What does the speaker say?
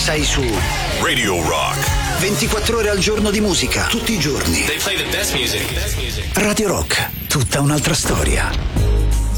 sei su Radio Rock. 24 ore al giorno di musica, tutti i giorni. They play the best music. Radio Rock, tutta un'altra storia.